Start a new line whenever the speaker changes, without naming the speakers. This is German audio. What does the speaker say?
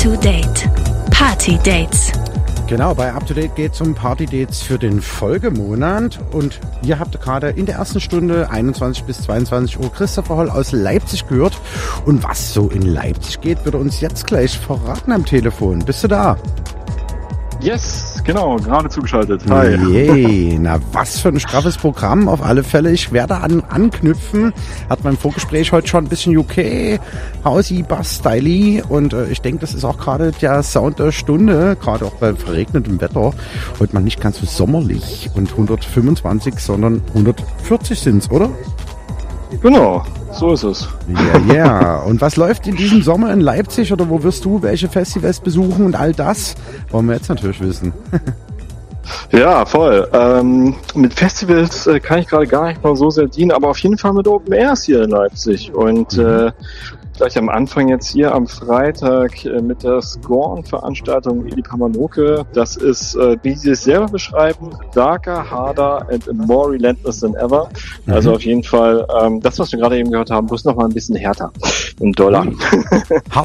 to Date. Party Dates.
Genau, bei Up to Date geht es um Party Dates für den Folgemonat. Und ihr habt gerade in der ersten Stunde 21 bis 22 Uhr Christopher Holl aus Leipzig gehört. Und was so in Leipzig geht, wird er uns jetzt gleich verraten am Telefon. Bist du da?
Yes, genau, gerade zugeschaltet. Hi.
Yay, na was für ein straffes Programm auf alle Fälle. Ich werde anknüpfen. Hat mein Vorgespräch heute schon ein bisschen UK, Housey, Bass, Styly und ich denke, das ist auch gerade der Sound der Stunde, gerade auch bei verregnetem Wetter. Heute mal nicht ganz so sommerlich und 125, sondern 140 sind's, oder?
Genau, so ist es.
Ja, ja. Und was läuft in diesem Sommer in Leipzig oder wo wirst du welche Festivals besuchen und all das? Wollen wir jetzt natürlich wissen.
Ja, voll. Mit Festivals kann ich gerade gar nicht mal so sehr dienen, aber auf jeden Fall mit Open Airs hier in Leipzig. Und gleich am Anfang jetzt hier am Freitag mit der Scorn-Veranstaltung Eli Pamanoke. Das ist, wie sie es selber beschreiben, darker, harder and more relentless than ever. Also auf jeden Fall das, was wir gerade eben gehört haben, bloß noch mal ein bisschen härter und doller.